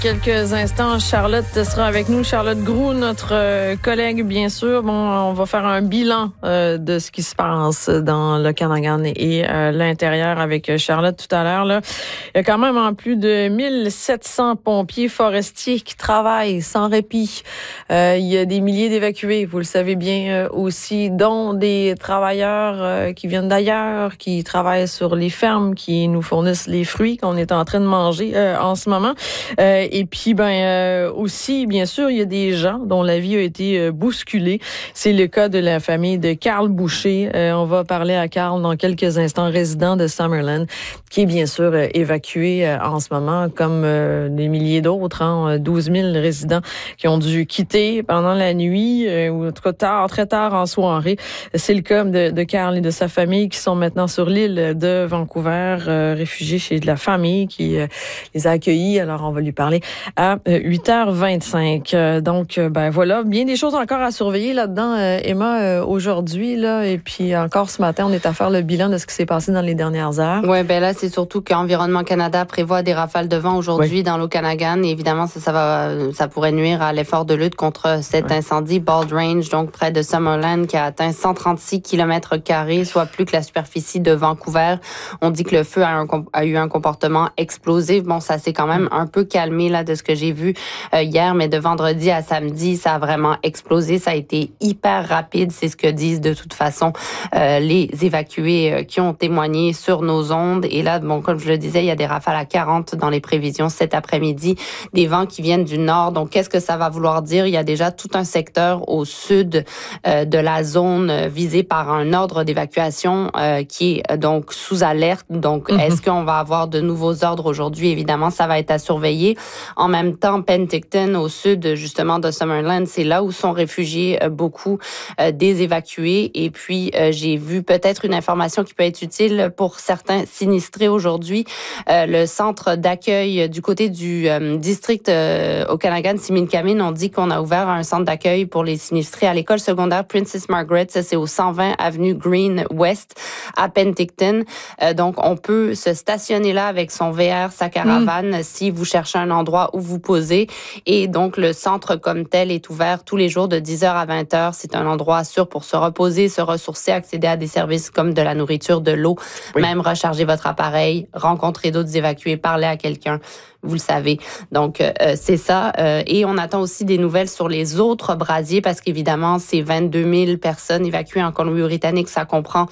Quelques instants, Charlotte sera avec nous. Charlotte Groulx, notre collègue, bien sûr. Bon, on va faire un bilan de ce qui se passe dans l'Okanagan et l'intérieur avec Charlotte tout à l'heure. Là, il y a quand même en plus de 1700 pompiers forestiers qui travaillent sans répit. Il y a des milliers d'évacués, vous le savez bien aussi, dont des travailleurs qui viennent d'ailleurs, qui travaillent sur les fermes, qui nous fournissent les fruits qu'on est en train de manger en ce moment. Et puis, aussi, bien sûr, il y a des gens dont la vie a été bousculée. C'est le cas de la famille de Carl Boucher. On va parler à Carl dans quelques instants, résident de Summerland, qui est bien sûr évacué en ce moment, comme des milliers d'autres, 12 000 résidents qui ont dû quitter pendant la nuit, ou en tout cas très tard en soirée. C'est le cas de Carl et de sa famille qui sont maintenant sur l'île de Vancouver, réfugiés chez de la famille qui les a accueillis. Alors, on va lui parler à 8h25. Donc, voilà, bien des choses encore à surveiller là-dedans, Emma, aujourd'hui, là, et puis encore ce matin, on est à faire le bilan de ce qui s'est passé dans les dernières heures. Oui, là, c'est surtout qu'Environnement Canada prévoit des rafales de vent aujourd'hui dans l'Okanagan. Et évidemment, ça pourrait nuire à l'effort de lutte contre cet incendie Bald Range, donc près de Summerland, qui a atteint 136 km², soit plus que la superficie de Vancouver. On dit que le feu a eu un comportement explosif. Bon, ça s'est quand même un peu calmé là de ce que j'ai vu hier, mais de vendredi à samedi, ça a vraiment explosé. Ça a été hyper rapide, c'est ce que disent de toute façon les évacués qui ont témoigné sur nos ondes. Et là, bon, comme je le disais, il y a des rafales à 40 dans les prévisions cet après-midi, des vents qui viennent du nord. Donc, qu'est-ce que ça va vouloir dire? Il y a déjà tout un secteur au sud de la zone visée par un ordre d'évacuation qui est donc sous alerte. Donc, est-ce qu'on va avoir de nouveaux ordres aujourd'hui? Évidemment, ça va être à surveiller. En même temps, Penticton, au sud justement de Summerland, c'est là où sont réfugiés beaucoup des évacués. Et puis, j'ai vu peut-être une information qui peut être utile pour certains sinistrés aujourd'hui. Le centre d'accueil du côté du district Okanagan, Similkameen, on dit qu'on a ouvert un centre d'accueil pour les sinistrés à l'école secondaire Princess Margaret. Ça, c'est au 120 avenue Green West à Penticton. Donc, on peut se stationner là avec son VR, sa caravane, si vous cherchez un endroit où vous poser. Et donc, le centre comme tel est ouvert tous les jours de 10h à 20h. C'est un endroit sûr pour se reposer, se ressourcer, accéder à des services comme de la nourriture, de l'eau, même recharger votre appareil, rencontrer d'autres évacués, parler à quelqu'un. Vous le savez. Donc, c'est ça. Et on attend aussi des nouvelles sur les autres brasiers parce qu'évidemment, c'est 22 000 personnes évacuées en Colombie-Britannique. Ça comprend